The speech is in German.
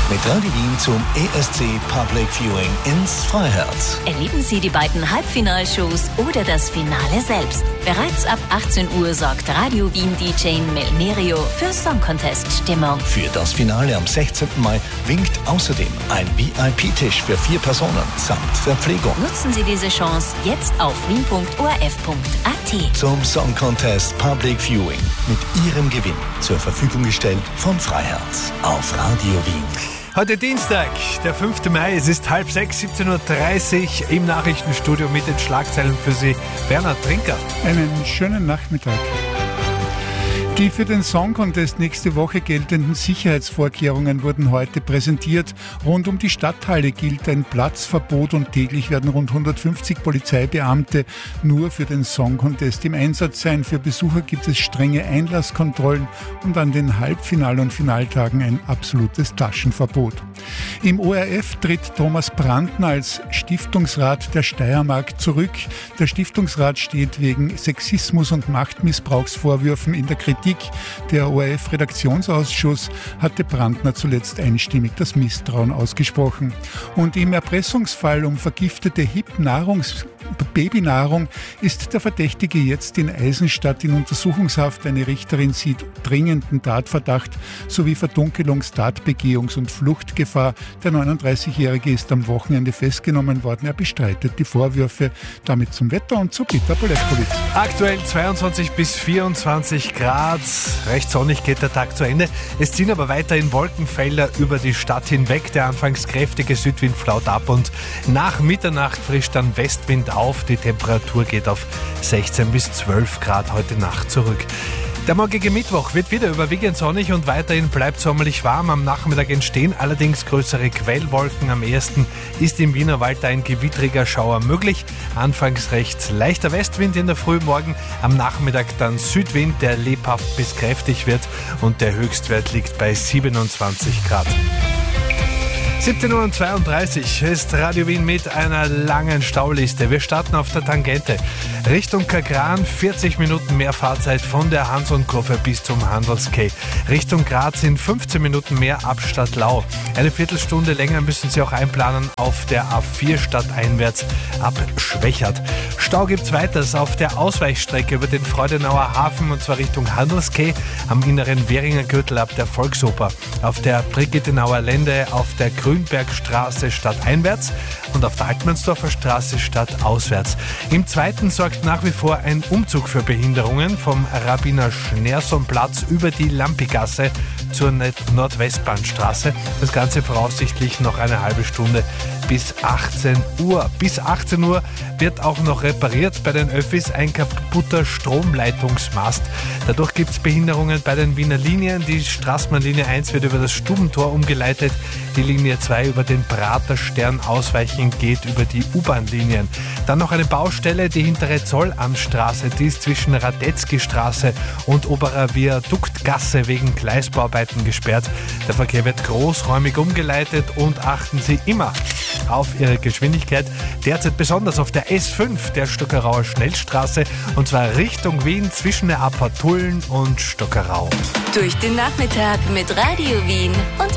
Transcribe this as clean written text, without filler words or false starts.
mit Radio Wien zum ESC Public Viewing ins Freiherz. Erleben Sie die beiden Halbfinalshows oder das Finale selbst. Bereits ab 18 Uhr sorgt Radio Wien DJ Melmerio für Song Contest Stimmung. Für das Finale am 16. Mai winkt außerdem ein VIP-Tisch für 4 Personen samt Verpflegung. Nutzen Sie diese Chance jetzt auf wien.orf.at. Zum Song Contest Public Viewing mit Ihrem Gewinn zur Verfügung gestellt vom Freiherz auf Radio Wien. Heute Dienstag, der 5. Mai, es ist 5:30, 17:30 Uhr im Nachrichtenstudio mit den Schlagzeilen für Sie. Bernhard Trinker. Einen schönen Nachmittag. Die für den Song Contest nächste Woche geltenden Sicherheitsvorkehrungen wurden heute präsentiert. Rund um die Stadthalle gilt ein Platzverbot und täglich werden rund 150 Polizeibeamte nur für den Song Contest im Einsatz sein. Für Besucher gibt es strenge Einlasskontrollen und an den Halbfinal- und Finaltagen ein absolutes Taschenverbot. Im ORF tritt Thomas Brandner als Stiftungsrat der Steiermark zurück. Der Stiftungsrat steht wegen Sexismus und Machtmissbrauchsvorwürfen in der Kritik. Der ORF-Redaktionsausschuss hatte Brandner zuletzt einstimmig das Misstrauen ausgesprochen. Und im Erpressungsfall um vergiftete Babynahrung ist der Verdächtige jetzt in Eisenstadt in Untersuchungshaft. Eine Richterin sieht dringenden Tatverdacht sowie Verdunkelungs-, und Fluchtgefahr. Der 39-Jährige ist am Wochenende festgenommen worden. Er bestreitet die Vorwürfe. Damit zum Wetter und zu Peter Polewkowitz. Aktuell 22 bis 24 Grad. Recht sonnig geht der Tag zu Ende. Es ziehen aber weiterhin Wolkenfelder über die Stadt hinweg. Der anfangs kräftige Südwind flaut ab und nach Mitternacht frischt dann Westwind auf. Die Temperatur geht auf 16 bis 12 Grad heute Nacht zurück. Der morgige Mittwoch wird wieder überwiegend sonnig und weiterhin bleibt sommerlich warm. Am Nachmittag entstehen allerdings größere Quellwolken. Am ehesten ist im Wienerwald ein gewittriger Schauer möglich. Anfangs recht leichter Westwind in der Früh morgen. Am Nachmittag dann Südwind, der lebhaft bis kräftig wird und der Höchstwert liegt bei 27 Grad. 17:32 Uhr ist Radio Wien mit einer langen Stauliste. Wir starten auf der Tangente. Richtung Kagran 40 Minuten mehr Fahrzeit von der Hans-und-Kurve bis zum Handels-Quai. Richtung Graz sind 15 Minuten mehr ab Stadtlau. Eine Viertelstunde länger müssen Sie auch einplanen auf der A4 stadteinwärts ab Schwächert. Stau gibt's weiters auf der Ausweichstrecke über den Freudenauer Hafen und zwar Richtung Handels-Quai am inneren Währinger Gürtel ab der Volksoper. Auf der Brigittenauer Lände auf der Grünbergstraße stadteinwärts und auf der Altmannsdorfer Straße stadtauswärts. Im zweiten sorgt nach wie vor ein Umzug für Behinderungen vom Rabbiner-Schneerson-Platz über die Lampigasse zur Nordwestbahnstraße. Das Ganze voraussichtlich noch eine halbe Stunde bis 18 Uhr. Bis 18 Uhr wird auch noch repariert bei den Öffis ein kaputter Stromleitungsmast. Dadurch gibt es Behinderungen bei den Wiener Linien. Die Straßenbahnlinie 1 wird über das Stubentor umgeleitet. Die Linie 2 über den Praterstern ausweichen geht über die U-Bahn-Linien. Dann noch eine Baustelle, die hintere Zollamtstraße. Die ist zwischen Radetzky-Straße und Oberer Viaduktgasse wegen Gleisbauarbeiten gesperrt. Der Verkehr wird großräumig umgeleitet und achten Sie immer auf Ihre Geschwindigkeit. Derzeit besonders auf der S5 der Stockerauer Schnellstraße und zwar Richtung Wien zwischen der Abfahrt Tulln und Stockerau. Durch den Nachmittag mit Radio Wien und